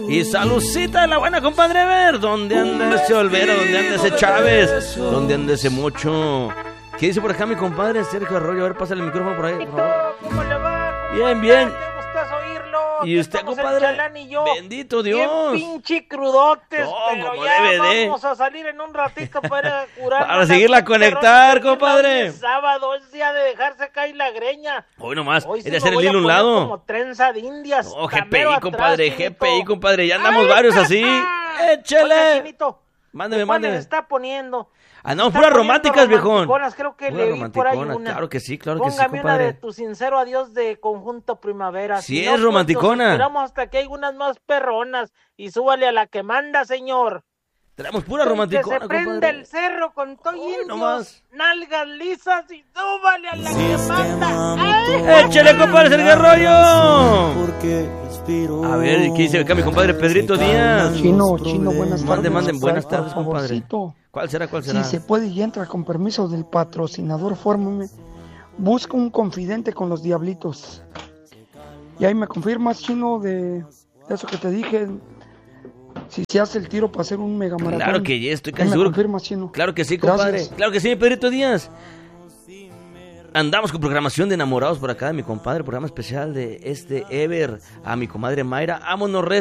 Y saludcita de la buena, compadre. A ver, ¿dónde anda ese Olvera? ¿Dónde anda ese Chávez? ¿Dónde anda ese Mocho? ¿Qué dice por acá mi compadre Sergio Arroyo? A ver, pásale el micrófono por ahí, por favor. ¿Cómo le va? Bien, bien. ¿Te gustas oírlo? ¿Y usted, compadre? Chalán y yo. Bendito Dios. Bien pinche crudotes, No, pero como ya debe de. vamos a salir en un ratito para curar. Para seguirla a conectar, compadre. Sábado es día de dejarse caer la greña. Hoy nomás, Hoy es de hacer el hilo a un poner lado. como trenza de indias. No, Camero GPI, atrás, compadre, Chinito. GPI, compadre. Ya andamos ¡Ay! varios así. Oiga, ¡Échale! Chinito, Mándeme, ¿cuáles mándeme. está poniendo? Andamos Está puras poniendo románticas, viejón. romanticonas, creo que Puras le vi por ahí romanticonas, una. claro que sí, Póngame una de compadre. Tu sincero adiós de Conjunto Primavera. Sí, Si es no, pues, romanticona. nos esperamos hasta que hay unas más perronas y súbale a la que manda, señor. Traemos pura Que romanticona, se prende compadre. el cerro con todo Uy, indios, nomás. nalgas lisas y súbale a la que manda. ¡Ay! ¡Échale, compadre Sergio Arroyo! A ver, ¿qué dice acá mi compadre Pedrito Díaz? Chino, buenas tardes. Manden buenas Por tardes, compadre. favorcito, ¿Cuál será, cuál será? si se puede y entra con permiso del patrocinador, fórmame. Busca un confidente con los Diablitos. Y ahí me confirmas, Chino, de eso que te dije. Si se hace el tiro para hacer un mega maratón. Claro que ya estoy Ahí casi me seguro. confirmas, Chino. Claro que sí, compadre. Gracias. Claro que sí, Pedrito Díaz. Andamos con programación de enamorados por acá de mi compadre, programa especial de Ever, a mi comadre Mayra. Vámonos,